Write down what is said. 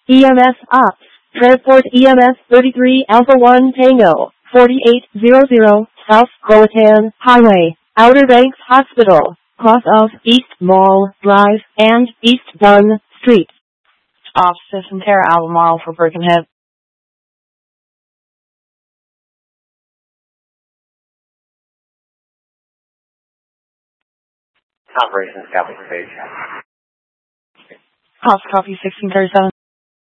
EMS Ops. Transport EMS 33 Alpha 1 Tango, 4800, South Croatan Highway, Outer Banks Hospital, cross of East Mall Drive and East Dunn Street. Ops System Terra Albemarle for Birkenhead. Operations copy, page. Ops copy 1637.